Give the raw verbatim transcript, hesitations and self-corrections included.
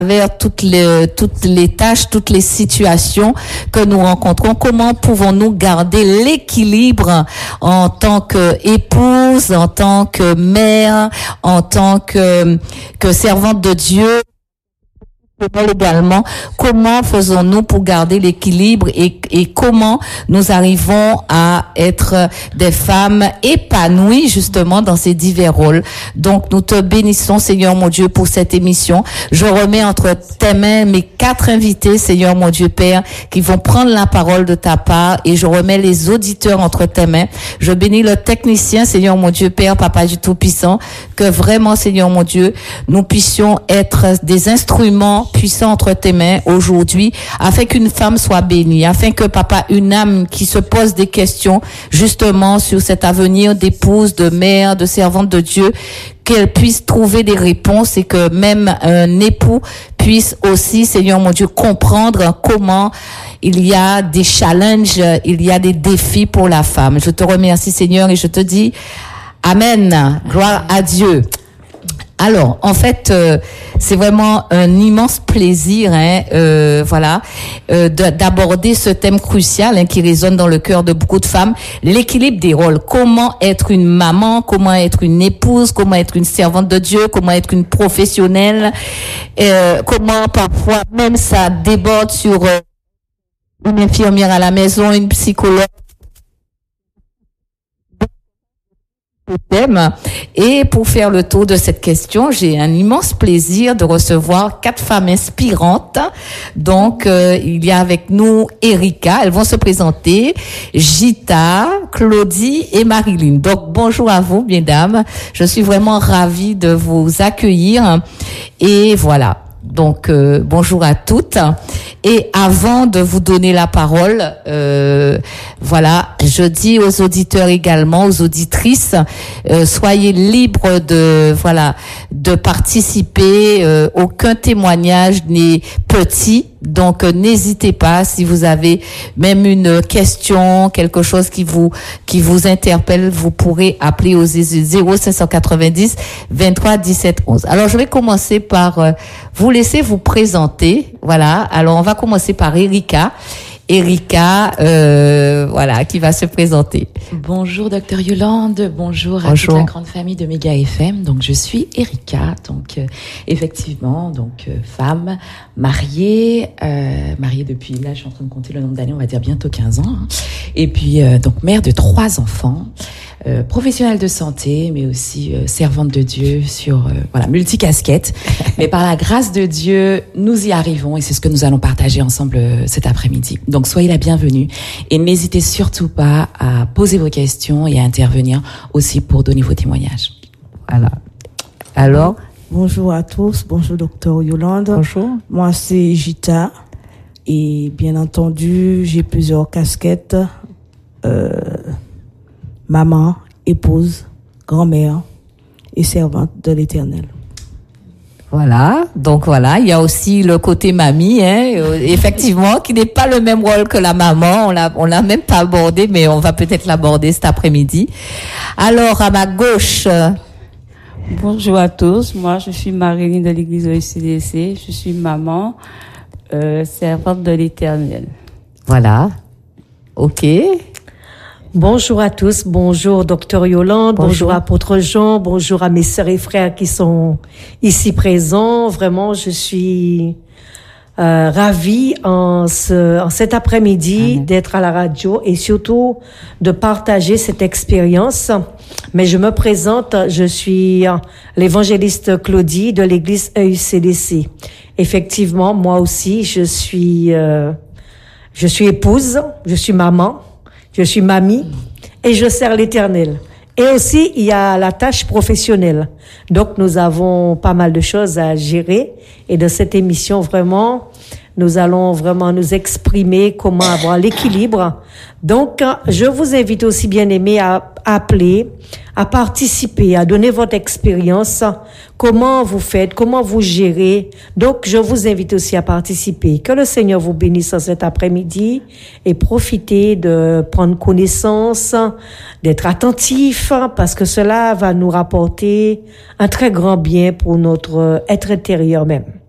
travers toutes les toutes les tâches, toutes les situations que nous rencontrons, comment pouvons-nous garder l'équilibre en tant qu'épouse, en tant que mère, en tant que que servante de Dieu? Également, comment faisons-nous pour garder l'équilibre et, et comment nous arrivons à être des femmes épanouies justement dans ces divers rôles. Donc nous te bénissons Seigneur mon Dieu pour cette émission. Je remets entre tes mains mes quatre invités Seigneur mon Dieu Père qui vont prendre la parole de ta part et je remets les auditeurs entre tes mains. Je bénis le technicien Seigneur mon Dieu Père, Papa du Tout-Puissant, que vraiment Seigneur mon Dieu, nous puissions être des instruments puissant entre tes mains aujourd'hui, afin qu'une femme soit bénie, afin que papa, une âme qui se pose des questions justement sur cet avenir d'épouse, de mère, de servante de Dieu, qu'elle puisse trouver des réponses et que même un époux puisse aussi, Seigneur mon Dieu, comprendre comment il y a des challenges, il y a des défis pour la femme. Je te remercie Seigneur et je te dis Amen, gloire à Dieu. Alors, en fait, euh, c'est vraiment un immense plaisir, hein, euh, voilà, euh, de, d'aborder ce thème crucial hein, qui résonne dans le cœur de beaucoup de femmes, l'équilibre des rôles. Comment être une maman, comment être une épouse, comment être une servante de Dieu, comment être une professionnelle, euh, comment parfois même ça déborde sur euh, une infirmière à la maison, une psychologue. Thème. Et pour faire le tour de cette question, j'ai un immense plaisir de recevoir quatre femmes inspirantes. Donc, euh, il y a avec nous Erika. Elles vont se présenter. Gita, Claudie et Marilyn. Donc, bonjour à vous, mesdames. Je suis vraiment ravie de vous accueillir. Et voilà. Donc, euh, bonjour à toutes. Et avant de vous donner la parole, euh, voilà, je dis aux auditeurs également, aux auditrices, euh, soyez libres de, voilà, de participer. Euh, aucun témoignage n'est petit. Donc, euh, n'hésitez pas si vous avez même une question, quelque chose qui vous qui vous interpelle, vous pourrez appeler au zéro cinq cent quatre-vingt-dix vingt-trois dix-sept onze. Alors, je vais commencer par euh, vous laisser vous présenter. Voilà. Alors, on va commencer par Erika. Erika, euh, voilà, qui va se présenter. Bonjour Docteur Yolande, bonjour, bonjour à toute la grande famille de Méga F M. Donc je suis Erika, donc euh, effectivement, donc euh, femme, mariée, euh, mariée depuis, là je suis en train de compter le nombre d'années, on va dire bientôt quinze ans. Hein. Et puis euh, donc mère de trois enfants. Euh, professionnelle de santé, mais aussi euh, servante de Dieu sur euh, voilà multicasquette. Mais par la grâce de Dieu, nous y arrivons et c'est ce que nous allons partager ensemble euh, cet après-midi. Donc soyez la bienvenue et n'hésitez surtout pas à poser vos questions et à intervenir aussi pour donner vos témoignages. Voilà. Alors, bonjour à tous, bonjour Docteur Yolande. Bonjour. Moi c'est Gita et bien entendu j'ai plusieurs casquettes. Euh, Maman, épouse, grand-mère et servante de l'Éternel. Voilà, donc voilà, il y a aussi le côté mamie, hein, euh, effectivement, qui n'est pas le même rôle que la maman. On l'a, on l'a même pas abordé, mais on va peut-être l'aborder cet après-midi. Alors, à ma gauche. Euh... Bonjour à tous, moi je suis Marilyn de l'église O C D C, je suis maman, euh, servante de l'Éternel. Voilà, ok. Bonjour à tous, bonjour Docteur Yolande, bonjour. bonjour Apôtre Jean, bonjour à mes sœurs et frères qui sont ici présents. Vraiment, je suis euh, ravie en, ce, en cet après-midi Amen. D'être à la radio et surtout de partager cette expérience. Mais je me présente, je suis l'évangéliste Claudie de l'église E U C D C. Effectivement, moi aussi, je suis, euh, je suis épouse, je suis maman. Je suis mamie et je sers l'Éternel. Et aussi, il y a la tâche professionnelle. Donc, nous avons pas mal de choses à gérer. Et de cette émission, vraiment, nous allons vraiment nous exprimer comment avoir l'équilibre. Donc, je vous invite aussi, bien aimés, à appeler, à participer, à donner votre expérience, comment vous faites, comment vous gérez. Donc, je vous invite aussi à participer. Que le Seigneur vous bénisse cet après-midi et profitez de prendre connaissance, d'être attentif, parce que cela va nous rapporter un très grand bien pour notre être intérieur même.